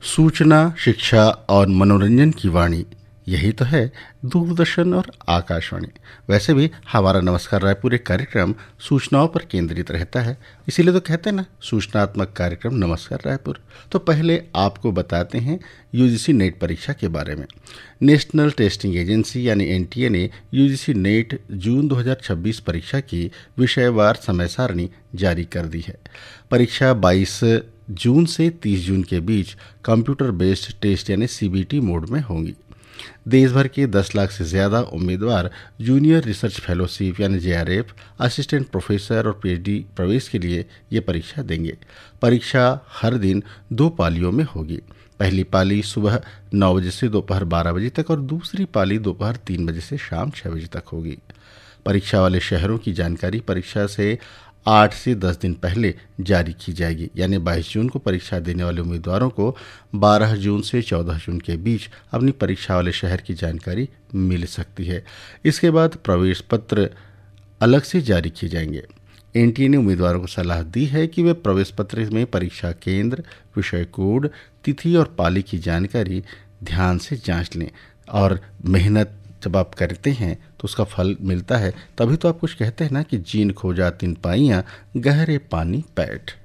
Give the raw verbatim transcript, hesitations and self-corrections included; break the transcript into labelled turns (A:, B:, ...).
A: सूचना, शिक्षा और मनोरंजन की वाणी, यही तो है दूरदर्शन और आकाशवाणी। वैसे भी हमारा नमस्कार रायपुर एक कार्यक्रम सूचनाओं पर केंद्रित रहता है, इसीलिए तो कहते हैं ना सूचनात्मक कार्यक्रम नमस्कार रायपुर। तो पहले आपको बताते हैं यूजीसी नेट परीक्षा के बारे में। नेशनल टेस्टिंग एजेंसी यानी एनटीए ने यूजीसी नेट जून दो हज़ार छब्बीस परीक्षा की विषयवार समय सारणी जारी कर दी है। परीक्षा बाईस जून से तीस जून के बीच कंप्यूटर बेस्ड टेस्ट यानी सीबीटी मोड में होंगी। देश भर के दस लाख से ज़्यादा उम्मीदवार जूनियर रिसर्च फेलोशिप यानी जेआरएफ, असिस्टेंट प्रोफेसर और पीएचडी प्रवेश के लिए ये परीक्षा देंगे। परीक्षा हर दिन दो पालियों में होगी। पहली पाली सुबह नौ बजे से दोपहर बारह बजे तक और दूसरी पाली दोपहर तीन बजे से शाम छः बजे तक होगी। परीक्षा वाले शहरों की जानकारी परीक्षा से आठ से दस दिन पहले जारी की जाएगी। यानी बाईस जून को परीक्षा देने वाले उम्मीदवारों को बारह जून से चौदह जून के बीच अपनी परीक्षा वाले शहर की जानकारी मिल सकती है। इसके बाद प्रवेश पत्र अलग से जारी किए जाएंगे। एनटीए ने उम्मीदवारों को सलाह दी है कि वे प्रवेश पत्र में परीक्षा केंद्र, विषय कोड, तिथि और पाली की जानकारी ध्यान से जांच लें। और मेहनत जब आप करते हैं तो उसका फल मिलता है। तभी तो आप कुछ कहते हैं ना कि जीन खोजा तिन पाइयाँ, गहरे पानी पैठ।